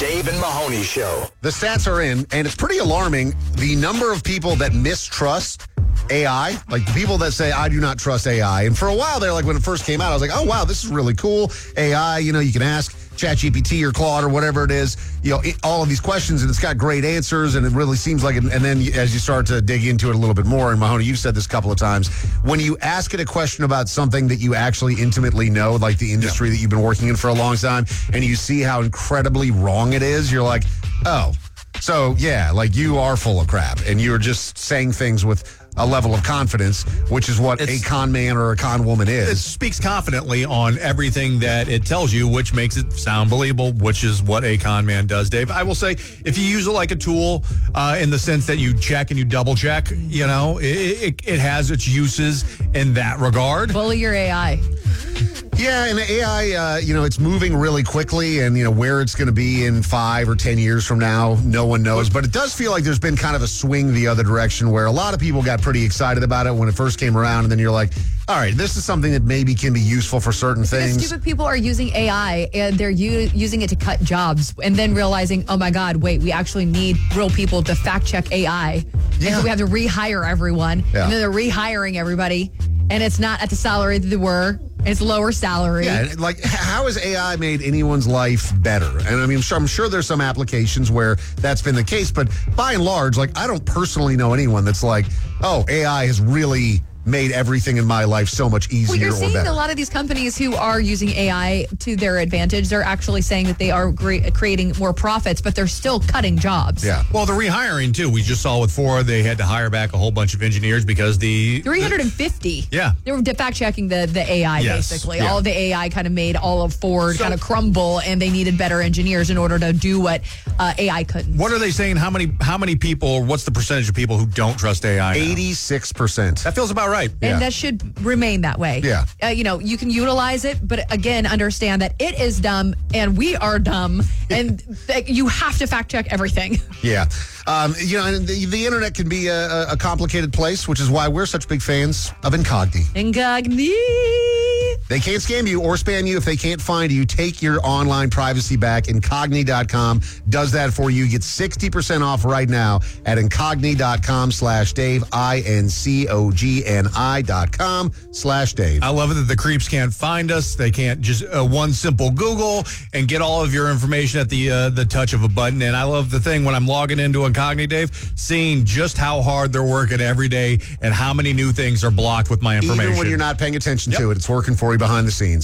Dave and Mahoney Show. The stats are in, and it's pretty alarming. The number of people that mistrust AI, like the people that say, I do not trust AI. And for a while there, like when it first came out, I was like, oh, wow, this is really cool. AI, you can ask ChatGPT or Claude or whatever it is, all of these questions, and it's got great answers, and it really seems like it. And then as you start to dig into it a little bit more, and Mahoney, you've said this a couple of times, when you ask it a question about something that you actually intimately know, like the industry that you've been working in for a long time, and you see how incredibly wrong it is, you're like, oh, so yeah, like you are full of crap, and you're just saying things with a level of confidence, which is what a con man or a con woman is. It speaks confidently on everything that it tells you, which makes it sound believable, which is what a con man does, Dave. I will say, if you use it like a tool in the sense that you check and you double check, it has its uses in that regard. Bully your AI. Yeah, and AI, it's moving really quickly, and, where it's going to be in 5 or 10 years from now, no one knows. But it does feel like there's been kind of a swing the other direction where a lot of people got pretty excited about it when it first came around, and then you're like, all right, this is something that maybe can be useful for certain things. Because stupid people are using AI, and they're using it to cut jobs, and then realizing, oh my God, wait, we actually need real people to fact check AI. Yeah. And so we have to rehire everyone, and then they're rehiring everybody, and it's not at the salary that they were. It's lower salary. Yeah, like how has AI made anyone's life better? And I mean, I'm sure there's some applications where that's been the case, but by and large, like I don't personally know anyone that's like, oh, AI has really made everything in my life so much easier or better. Well, you're seeing a lot of these companies who are using AI to their advantage. They're actually saying that they are creating more profits, but they're still cutting jobs. Yeah. Well, the rehiring, too. We just saw with Ford, they had to hire back a whole bunch of engineers because 350. Yeah. They were fact-checking the AI, basically. Yeah. All of the AI kind of made all of Ford kind of crumble, and they needed better engineers in order to do what AI couldn't. What are they saying? How many people, what's the percentage of people who don't trust AI now? 86%. That feels about right. And that should remain that way. Yeah. You can utilize it, but again, understand that it is dumb and we are dumb, and you have to fact check everything. Yeah. And the internet can be a complicated place, which is why we're such big fans of Incogni. They can't scam you or spam you if they can't find you. Take your online privacy back. Incogni.com does that for you. Get 60% off right now at incogni.com/Dave, INCOGNI.com/Dave. I love it that the creeps can't find us. They can't just one simple Google and get all of your information at the touch of a button. And I love the thing when I'm logging into Incogni, Dave, seeing just how hard they're working every day and how many new things are blocked with my information. Even when you're not paying attention to it, it's working for you behind the scenes.